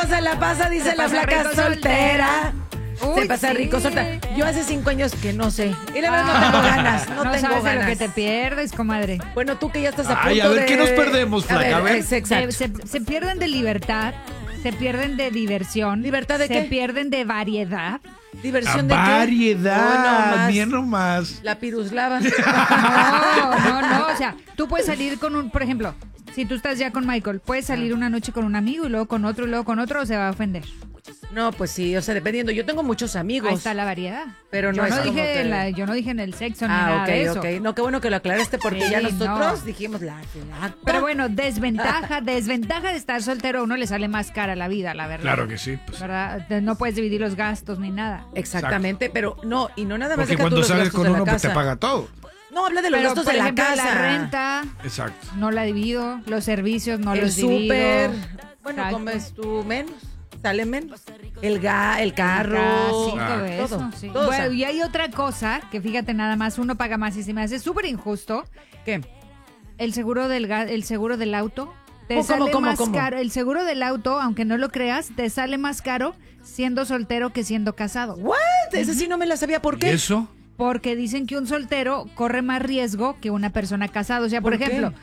se la pasa, dice Se la pasa flaca rico soltera. Uy, Se pasa sí. rico soltera. Yo hace 5 años que no sé. Y la verdad no tengo ganas. No tengo sabes ganas. de lo que te pierdes, comadre. Bueno, tú que ya estás a punto Ay, a ver, de... ¿qué nos perdemos, flaca? A ver. Exacto. Se pierden de libertad, se pierden de diversión. ¿Libertad de se qué? pierden de variedad. ¿Diversión de qué? Variedad. Hoy Bien nomás. La piruslava. No. O sea, tú puedes salir con un, por ejemplo, si tú estás ya con Michael, puedes salir una noche con un amigo y luego con otro y luego con otro, o se va a ofender. No, pues sí, o sea, dependiendo. Yo tengo muchos amigos. Ahí está la variedad. Pero no yo es no como dije que- yo no dije en el sexo ni nada de eso. Ok. No, qué bueno que lo aclaraste porque Sí, ya nosotros no. dijimos la flaca. Pero bueno, desventaja de estar soltero, a uno le sale más cara la vida, la verdad. Claro que sí. Pues. ¿Verdad? No puedes dividir los gastos ni nada. Exactamente, pero no, y no nada más Porque deja tú cuando los sales gastos con de la uno, pues te casa. paga todo. No, habla de los Pero, gastos por de ejemplo, la casa. la renta Exacto. no la divido, los servicios no el los divido. súper. Bueno, Exacto. comes tú menos, sale menos. El carro. Sí, todo eso. todo, Sí. todo, Bueno, o sea, y hay otra cosa que fíjate nada más, uno paga más y se me hace súper injusto. ¿qué? El seguro el seguro del auto. Te ¿Cómo, sale cómo, más cómo? caro. El seguro del auto, aunque no lo creas, te sale más caro siendo soltero que siendo casado. ¿What? Ese sí no me la sabía. ¿Por ¿Y qué? eso? Porque dicen que un soltero corre más riesgo que una persona casada. O sea, por ¿Por qué? ejemplo,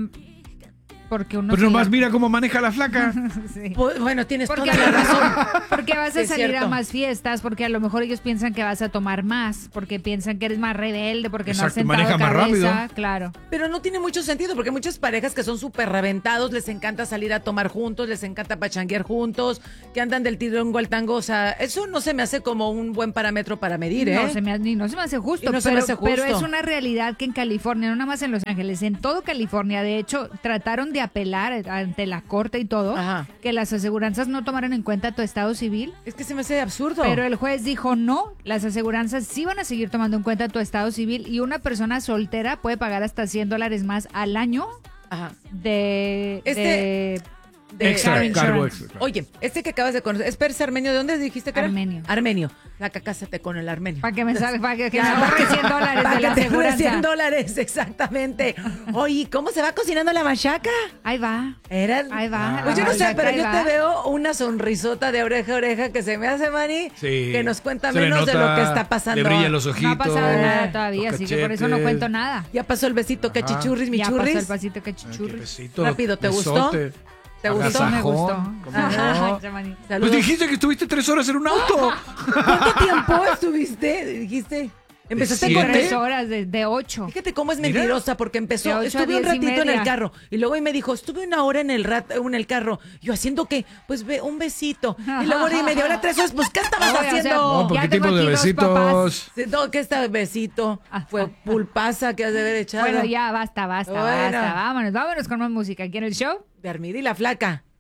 porque uno... Pero se nomás la- mira cómo maneja la flaca. Sí. Pues, bueno, tienes Porque, toda la razón. porque vas a Es salir cierto. a más fiestas, porque a lo mejor ellos piensan que vas a tomar más, porque piensan que eres más rebelde, porque no has Exacto, sentado maneja más cabeza, rápido. claro. Pero no tiene mucho sentido porque muchas parejas que son súper reventados, les encanta salir a tomar juntos, les encanta pachanguear juntos, que andan del tirongo al tango. O sea, eso no se me hace como un buen parámetro para medir, ¿eh? No se me hace justo, Y no se me pero, hace justo. pero es una realidad que en California, no nada más en Los Ángeles, en todo California, de hecho, trataron de apelar ante la corte y todo, Ajá. que las aseguranzas no tomaran en cuenta tu estado civil. Es que se me hace absurdo. Pero el juez dijo no, las aseguranzas sí van a seguir tomando en cuenta tu estado civil y una persona soltera puede pagar hasta $100 más al año Ajá. de... De Extra, car cargo insurance. extra. claro. Oye, este que acabas de conocer, ¿es Pérez Armenio? ¿De dónde dijiste que era? Armenio. Armenio. Flaca, cásate con el armenio. Para que me salga, para que me Ya, ahorre $100 para de la que te ahorre aseguranza. $100, exactamente. Oye, ¿cómo se va cocinando la machaca? Ahí va. Ahí va. Pues yo no sé, Machaca, pero ahí yo va. te veo una sonrisota de oreja a oreja que se me hace, Manny, Sí. que nos cuenta Se le menos de nota, lo que está pasando. Le brillan los ojitos. No ha pasado nada todavía, los así que por eso no cachetes. cuento nada. Ya pasó el besito, que Ajá. chichurris, mi Ya pasó el churris. pasito que Ay, qué chichurri. besito, Rápido, ¿te gustó? besote. ¿Te gustó? Eso me gustó. Agasajón, ¿cómo Ajá, no? Chamani. Saludos. Pues dijiste que estuviste 3 horas en un auto. ¿Cuánto tiempo estuviste? Dijiste. Empezaste ¿De con 3 siete? horas de 8. Fíjate cómo es Mira. mentirosa, porque De empezó, 8 a estuve un 10 y ratito en el media. carro y luego me dijo, estuve 1 hora en el carro, yo haciendo que, pues ve, un besito, y luego 1 hora y media, ahora 3 horas, pues ¿qué estabas Oye, o sea, haciendo? No, ¿por Ya qué tengo tipo de aquí dos besitos? Sí, no, ¿qué está besito? Fue pulpaza que has de haber echado. Bueno, ya, basta. Bueno. Vámonos con más música aquí en el show. De Armida y la flaca.